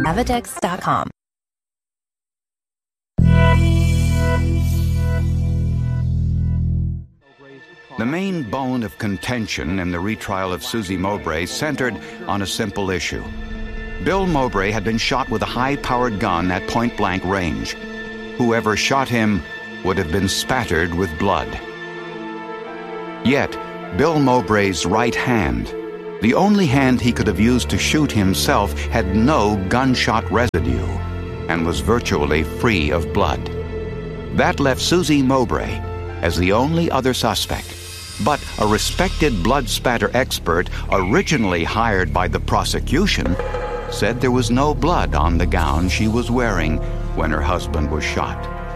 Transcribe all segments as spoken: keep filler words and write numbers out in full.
Avitex dot com. The main bone of contention in the retrial of Susie Mowbray centered on a simple issue. Bill Mowbray had been shot with a high-powered gun at point-blank range. Whoever shot him would have been spattered with blood. Yet, Bill Mowbray's right hand, the only hand he could have used to shoot himself, had no gunshot residue and was virtually free of blood. That left Susie Mowbray as the only other suspect. But a respected blood spatter expert, originally hired by the prosecution, said there was no blood on the gown she was wearing when her husband was shot.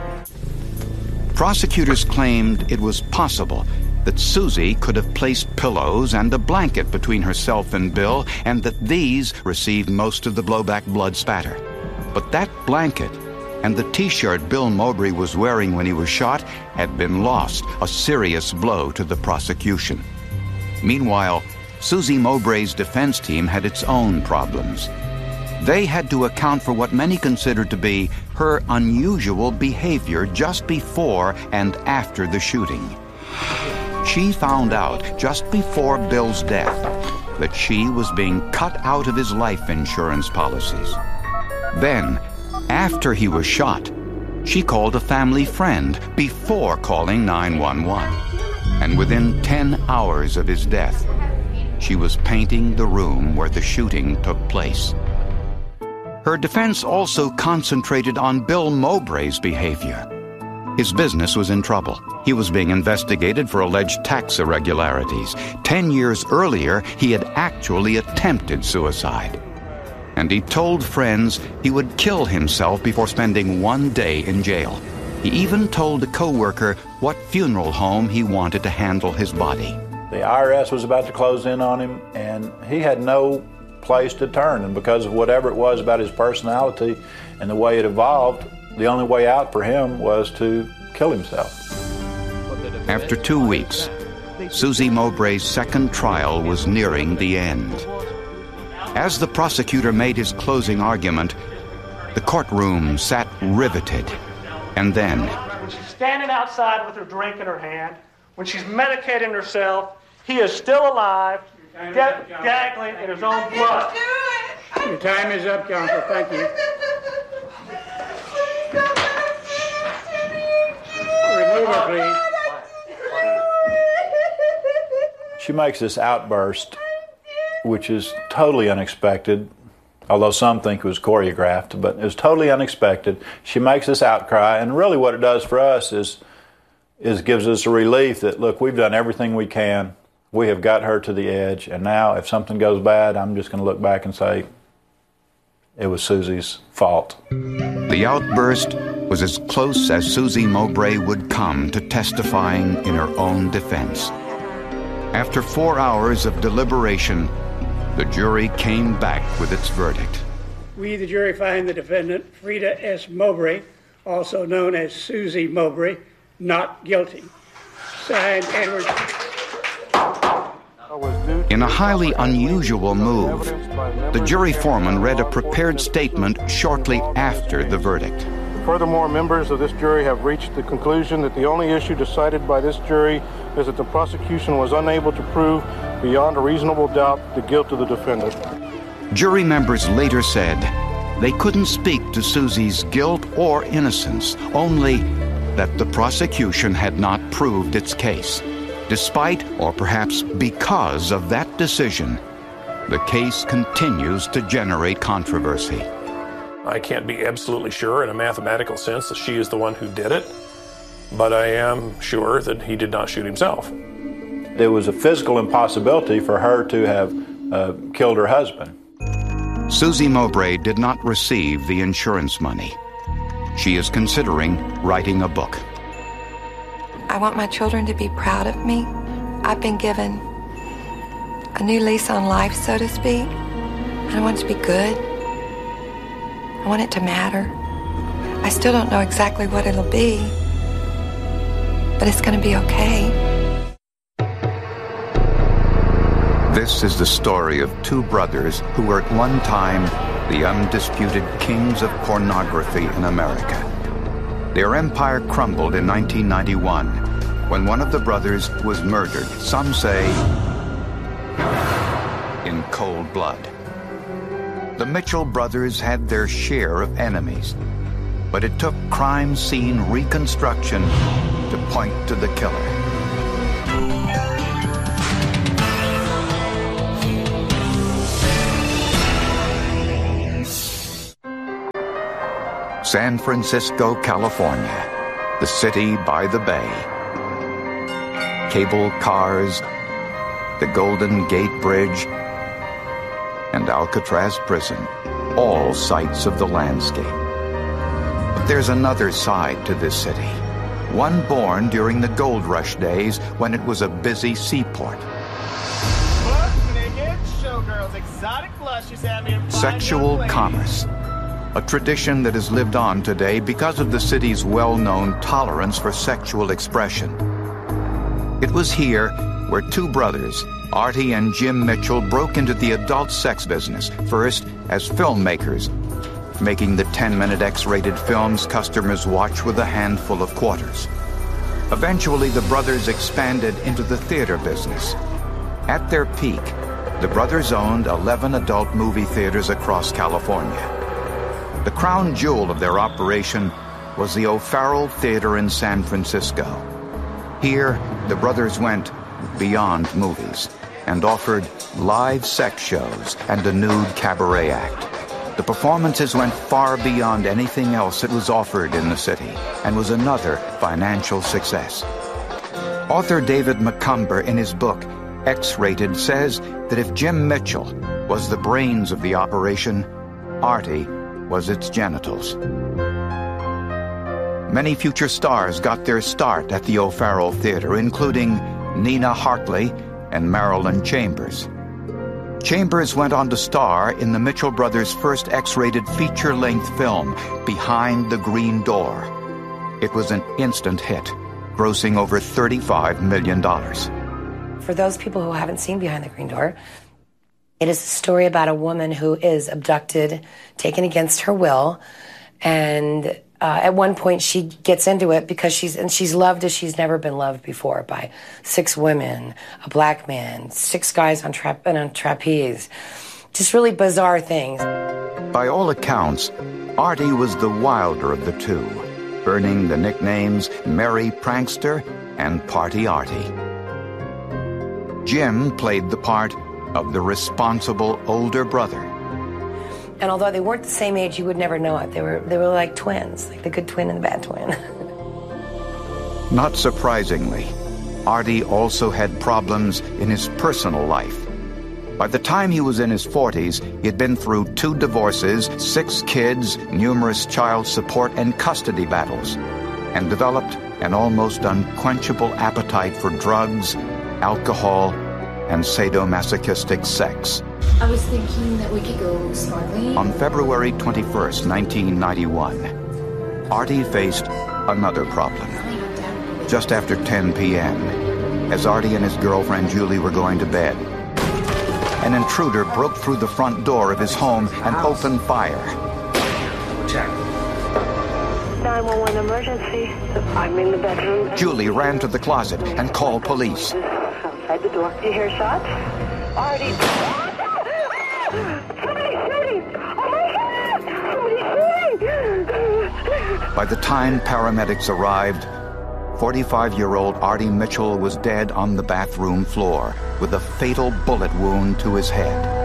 Prosecutors claimed it was possible that Susie could have placed pillows and a blanket between herself and Bill, and that these received most of the blowback blood spatter. But that blanket and the T-shirt Bill Mowbray was wearing when he was shot had been lost, a serious blow to the prosecution. Meanwhile, Susie Mowbray's defense team had its own problems. They had to account for what many considered to be her unusual behavior just before and after the shooting. She found out just before Bill's death that she was being cut out of his life insurance policies. Then, after he was shot, she called a family friend before calling nine one one. And within ten hours of his death, she was painting the room where the shooting took place. Her defense also concentrated on Bill Mowbray's behavior. His business was in trouble. He was being investigated for alleged tax irregularities. Ten years earlier, he had actually attempted suicide. And he told friends he would kill himself before spending one day in jail. He even told a co-worker what funeral home he wanted to handle his body. The I R S was about to close in on him, and he had no place to turn. And because of whatever it was about his personality and the way it evolved, the only way out for him was to kill himself. After two weeks, Susie Mowbray's second trial was nearing the end. As the prosecutor made his closing argument, the courtroom sat riveted. And then, when she's standing outside with her drink in her hand, when she's medicating herself, he is still alive, ga- gaggling in his own blood. Your time is up, counsel. Thank you. Remove her, please. She makes this outburst, which is totally unexpected, although some think it was choreographed, but it was totally unexpected. She makes this outcry, and really what it does for us is, is gives us a relief that, look, we've done everything we can. We have got her to the edge, and now if something goes bad, I'm just going to look back and say, it was Susie's fault. The outburst was as close as Susie Mowbray would come to testifying in her own defense. After four hours of deliberation, the jury came back with its verdict. We, the jury, find the defendant, Frida S. Mowbray, also known as Susie Mowbray, not guilty. Signed, Edward. In a highly unusual move, the jury foreman read a prepared statement shortly after the verdict. Furthermore, members of this jury have reached the conclusion that the only issue decided by this jury is that the prosecution was unable to prove beyond a reasonable doubt the guilt of the defendant. Jury members later said they couldn't speak to Susie's guilt or innocence, only that the prosecution had not proved its case. Despite, or perhaps because of that decision, the case continues to generate controversy. I can't be absolutely sure in a mathematical sense that she is the one who did it, but I am sure that he did not shoot himself. There was a physical impossibility for her to have uh, killed her husband. Susie Mowbray did not receive the insurance money. She is considering writing a book. I want my children to be proud of me. I've been given a new lease on life, so to speak. And I want it to be good. I want it to matter. I still don't know exactly what it'll be, but it's going to be okay. This is the story of two brothers who were at one time the undisputed kings of pornography in America. Their empire crumbled in nineteen ninety-one when one of the brothers was murdered, some say in cold blood. The Mitchell brothers had their share of enemies, but it took crime scene reconstruction to point to the killer. San Francisco, California, the city by the bay. Cable cars, the Golden Gate Bridge, and Alcatraz Prison, all sights of the landscape. But there's another side to this city, one born during the gold rush days when it was a busy seaport. Sexual commerce, a tradition that has lived on today because of the city's well-known tolerance for sexual expression. It was here where two brothers, Artie and Jim Mitchell, broke into the adult sex business, first as filmmakers, making the ten-minute X-rated films customers watch with a handful of quarters. Eventually, the brothers expanded into the theater business. At their peak, the brothers owned eleven adult movie theaters across California. The crown jewel of their operation was the O'Farrell Theater in San Francisco. Here, the brothers went beyond movies and offered live sex shows and a nude cabaret act. The performances went far beyond anything else that was offered in the city and was another financial success. Author David Macomber, in his book X-Rated, says that if Jim Mitchell was the brains of the operation, Artie was its genitals. Many future stars got their start at the O'Farrell Theater, including Nina Hartley and Marilyn Chambers. Chambers went on to star in the Mitchell brothers' first X-rated feature-length film, Behind the Green Door. It was an instant hit, grossing over thirty-five million dollars. For those people who haven't seen Behind the Green Door, it is a story about a woman who is abducted, taken against her will, and uh, at one point she gets into it because she's and she's loved as she's never been loved before by six women, a black man, six guys on, tra- on a trapeze, just really bizarre things. By all accounts, Artie was the wilder of the two, earning the nicknames Merry Prankster and Party Artie. Jim played the part of the responsible older brother. And although they weren't the same age, you would never know it. They were they were like twins, like the good twin and the bad twin. Not surprisingly, Artie also had problems in his personal life. By the time he was in his forties, he had been through two divorces, six kids, numerous child support and custody battles, and developed an almost unquenchable appetite for drugs, alcohol, and sadomasochistic sex. I was thinking that we could go snorkeling. On February twenty-first, nineteen ninety-one, Artie faced another problem. Just after ten p.m., as Artie and his girlfriend Julie were going to bed, an intruder broke through the front door of his home and opened fire. nine one one emergency. I'm in the bedroom. Julie ran to the closet and called police. Outside the door. You hear shots? Artie. Somebody's shooting! Oh my God! Somebody's shooting! By the time paramedics arrived, forty-five-year-old Artie Mitchell was dead on the bathroom floor with a fatal bullet wound to his head.